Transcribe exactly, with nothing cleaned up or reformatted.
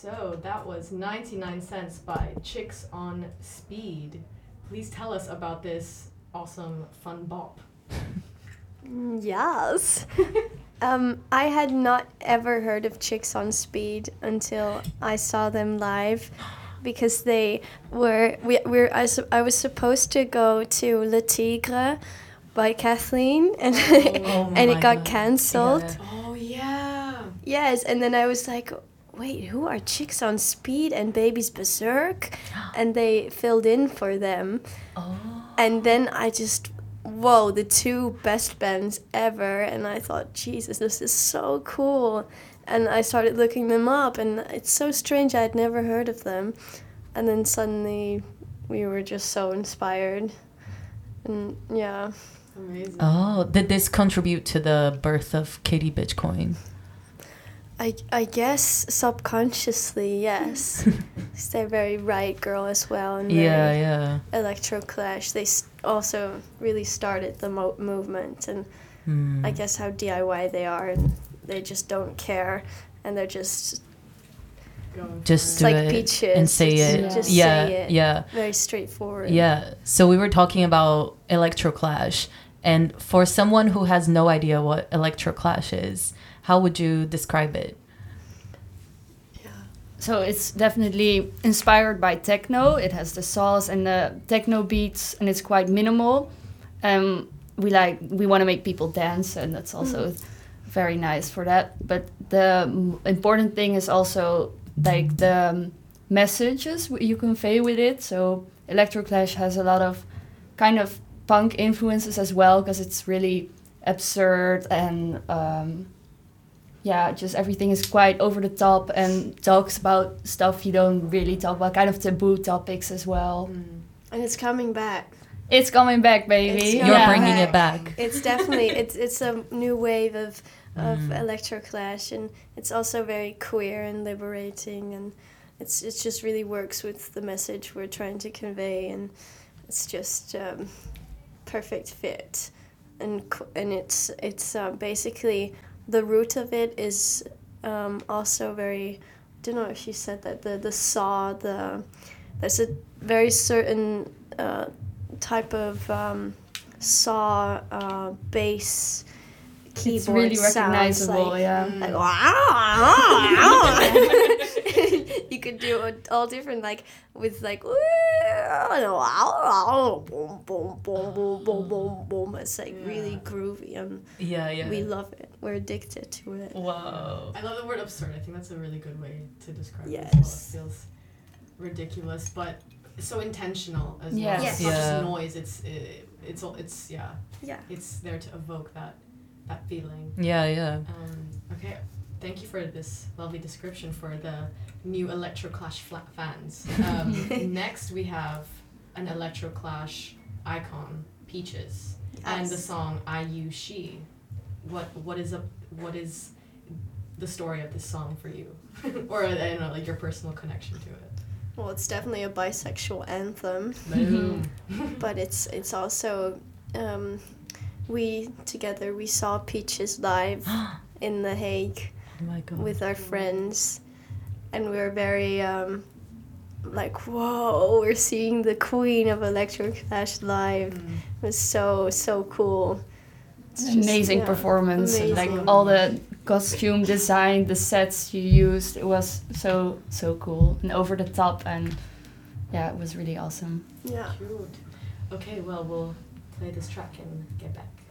So that was ninety-nine cents by Chicks on Speed. Please tell us about this awesome fun bop. Yes. um, I had not ever heard of Chicks on Speed until I saw them live, because they were we we I, I was supposed to go to Le Tigre by Kathleen, and Oh and it got God. cancelled. Yeah. Oh yeah. Yes, and then I was like, wait, who are Chicks on Speed and Babies Berserk? And they filled in for them. Oh. And then I just, whoa, the two best bands ever. And I thought, Jesus, this is so cool. And I started looking them up, and it's so strange. I'd never heard of them. And then suddenly we were just so inspired. And yeah. Amazing. Oh, did this contribute to the birth of Katie Bitcoin? I, I guess subconsciously, yes. 'Cause they're very Riot Girl as well, and Yeah, very yeah. Electro Clash. They s- also really started the mo- movement, and Hmm. I guess how D I Y they are, and they just don't care, and they're just Going for Just it's do like it Peaches. and say It's it. Just yeah, say it. yeah. Very straightforward. Yeah. So we were talking about Electroclash, and for someone who has no idea what Electroclash is, how would you describe it? So it's definitely inspired by techno. It has the saws and the techno beats, and it's quite minimal. Um, we like we want to make people dance, and that's also Mm. very nice for that. But the m- important thing is also like the um, messages w- you convey with it. So Electroclash has a lot of kind of punk influences as well, because it's really absurd and um, yeah, just everything is quite over the top and talks about stuff you don't really talk about, kind of taboo topics as well. Mm. And it's coming back. It's coming back, baby. It's You're Yeah. bringing it back. It's definitely it's it's a new wave of of Mm. Electroclash, and it's also very queer and liberating, and it's it just really works with the message we're trying to convey, and it's just um, perfect fit, and qu- and it's it's uh, basically the root of it is um, also very. I don't know if you said that the the saw the there's a very certain uh, type of um, saw uh, bass keyboard It's really sounds recognizable, like, yeah. Mm. like wow. You could do it all different, like with like wow, boom, boom, boom, boom, boom, boom, boom. It's like really Yeah. groovy, and Yeah, yeah. we love it. We're addicted to it. Wow. I love the word absurd. I think that's a really good way to describe it as Yes. well. It feels ridiculous, but so intentional as Yes. well. Yes. It's not Yeah. just noise. It's it, it's all it's yeah. Yeah. It's there to evoke that that feeling. Yeah, yeah. Um, okay, thank you for this lovely description for the new Electroclash flat fans. Um, next we have an Electroclash icon, Peaches, and the Yes. song "I You She." What what is a what is the story of this song for you, or I don't know, like your personal connection to it? Well, it's definitely a bisexual anthem, Boom. but it's it's also um, we together we saw Peaches live in The Hague Oh my god. with our friends, and we were very um, like, whoa, we're seeing the queen of Electroclash live. Mm. It was so so cool. It's just- Amazing yeah, performance, and like amazing. all the costume design, the sets you used, it was so so cool and over the top, and yeah, it was really awesome. Yeah. Cute. Okay, well we'll play this track and get back.